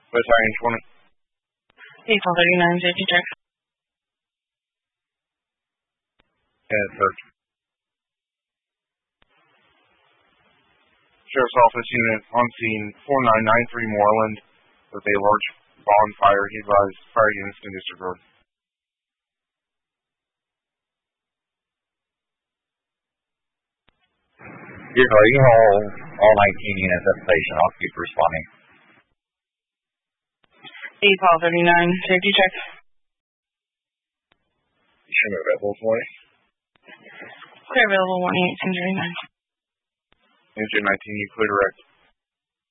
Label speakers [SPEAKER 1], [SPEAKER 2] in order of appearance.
[SPEAKER 1] Battalion 20.
[SPEAKER 2] Vehicle 39, safety check.
[SPEAKER 1] And search. Sheriff's Office unit on scene 4993 Moreland with a large bonfire. He advised fire units to disregard.
[SPEAKER 3] Vehicle, you hold all 19 units at the station. I'll keep responding.
[SPEAKER 2] Vehicle 39, safety check.
[SPEAKER 1] You should move at both ways.
[SPEAKER 2] Clear available 11839.
[SPEAKER 1] Engine 19, you clear direct.